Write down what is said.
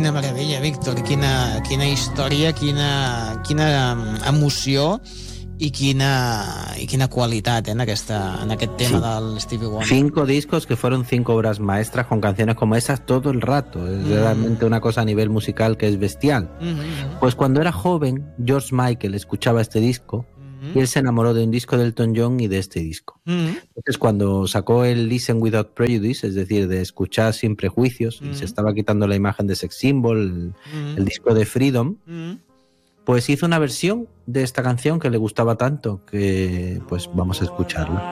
Quina meravella, Víctor, quina història, quina emoció y quina qualitat en aquest tema del Stevie Wonder. 5 discos que fueron 5 obras maestras con canciones como esas todo el rato. Es realmente una cosa a nivel musical que es bestial. Pues cuando era joven, George Michael escuchaba este disco y él se enamoró de un disco de Elton John y de este disco. Entonces cuando sacó el Listen Without Prejudice, es decir, de escuchar sin prejuicios, y se estaba quitando la imagen de Sex Symbol, el disco de Freedom, pues hizo una versión de esta canción que le gustaba tanto, que pues vamos a escucharla.